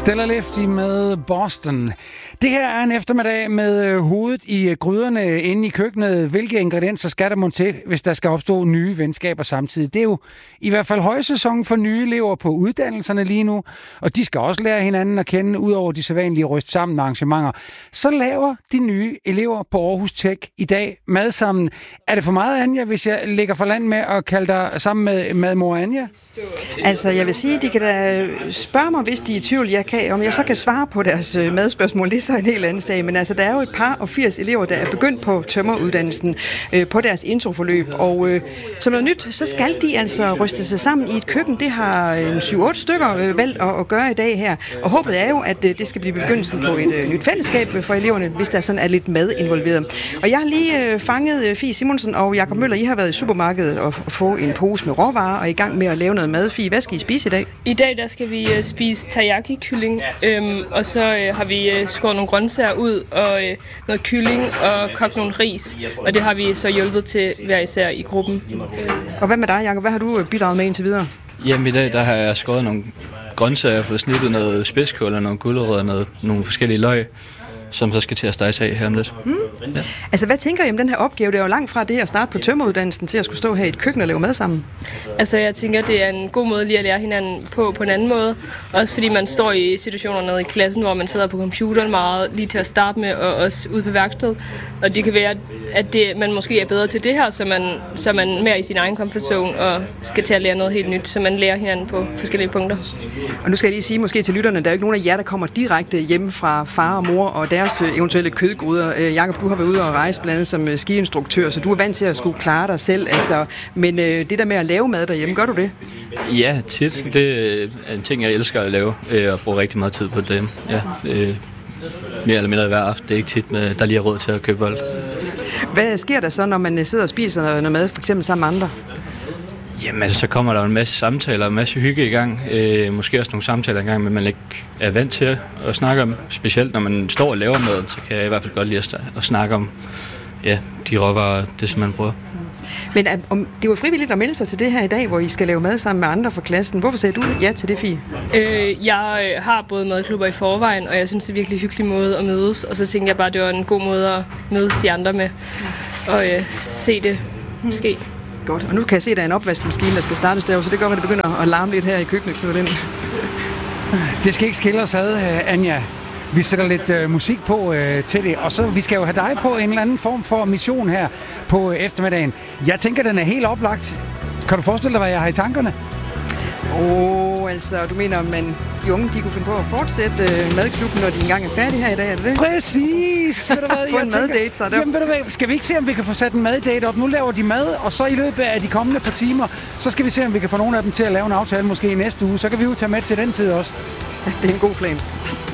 Stella Lefty med Boston. Det her er en eftermiddag med hovedet i gryderne inde i køkkenet. Hvilke ingredienser skal der mon til, hvis der skal opstå nye venskaber samtidig? Det er jo i hvert fald højsæson for nye elever på uddannelserne lige nu, og de skal også lære hinanden at kende ud over de sædvanlige ryst sammen arrangementer. Så laver de nye elever på Aarhus Tech i dag mad sammen. Er det for meget, Anja, hvis jeg lægger for land med at kalde dig sammen med madmor Anja? Altså, jeg vil sige, de kan da spørge mig, hvis de er i tvivl, om jeg så kan svare på deres madspørgsmål. Det er så en helt anden sag, men altså, der er jo et par og 80 elever, der er begyndt på tømreruddannelsen på deres introforløb, og som noget nyt, så skal de altså ryste sig sammen i et køkken. Det har 7-8 stykker valgt at gøre i dag her, og håbet er jo, at det skal blive begyndelsen på et nyt fællesskab for eleverne, hvis der sådan er lidt mad involveret. Og jeg har lige fanget Fie Simonsen og Jakob Møller. I har været i supermarkedet og få en pose med råvarer og er i gang med at lave noget mad. Fie, hvad skal I spise i dag? I dag der skal vi spise teriyaki-kylling, og så har vi skåret nogle grøntsager ud og noget kylling og kogt nogle ris, og det har vi så hjulpet til hver især i gruppen. Og hvad med dig, Jakob? Hvad har du bidraget med indtil videre? Jamen i dag der har jeg skåret nogle grøntsager, fået snittet noget spidskål og nogle gulerødder og nogle forskellige løg, som så skal til at stege af her om lidt. Ja. Altså, hvad tænker I om den her opgave? Det er jo langt fra det at starte på tømreruddannelsen til at skulle stå her i et køkken og lave mad sammen. Altså, jeg tænker, det er en god måde lige at lære hinanden på en anden måde. Også fordi man står i situationer nede i klassen, hvor man sidder på computeren meget lige til at starte med, og også ude på værksted. Og det kan være, at man måske er bedre til det her, så man mere i sin egen comfort zone og skal til at lære noget helt nyt, så man lærer hinanden på forskellige punkter. Og nu skal jeg lige sige måske til lytterne, der er jo ikke nogen af jer, der kommer direkte hjemme fra far og mor og deres eventuelle kødgryder. Jakob, du har været ude og rejse blandt andet som skiinstruktør, så du er vant til at skulle klare dig selv. Altså, men det der med at lave mad derhjemme, gør du det? Ja, tit. Det er en ting, jeg elsker at lave, og bruge rigtig meget tid på det. Ja, mere eller mindre hver aften. Det er ikke tit, der lige er råd til at købe bold. Hvad sker der så, når man sidder og spiser noget mad, for eksempel sammen med andre? Jamen, altså, så kommer der en masse samtaler, en masse hygge i gang. Måske også nogle samtaler i gang, men man ikke er vant til at snakke om. Specielt når man står og laver maden, så kan jeg i hvert fald godt lide at snakke om de råvarer, det som man bruger. Men det var frivilligt at melde sig til det her i dag, hvor I skal lave mad sammen med andre fra klassen. Hvorfor sagde du ja til det, Fie? Jeg har både madklubber i forvejen, og jeg synes, det er en virkelig hyggelig måde at mødes. Og så tænkte jeg bare, at det var en god måde at mødes de andre med og se det ske. Godt. Og nu kan jeg se, at der er en opvaskemaskine, der skal startes der, så det gør, at det begynder at larme lidt her i køkkenet, Knud Lind. Det skal ikke skille os ad, Anja. Vi sætter lidt musik på til det, og så vi skal jo have dig på en eller anden form for mission her på eftermiddagen. Jeg tænker, den er helt oplagt. Kan du forestille dig, hvad jeg har i tankerne? Altså, du mener, at de unge, de kunne finde på at fortsætte madklubben, når de engang er færdige her i dag, er det det? Præcis! Ved du hvad, få en maddate, så det. Jamen, ved du hvad, skal vi ikke se, om vi kan få sat en maddate op? Nu laver de mad, og så i løbet af de kommende par timer, så skal vi se, om vi kan få nogle af dem til at lave en aftale måske i næste uge. Så kan vi jo tage med til den tid også. Det er en god plan.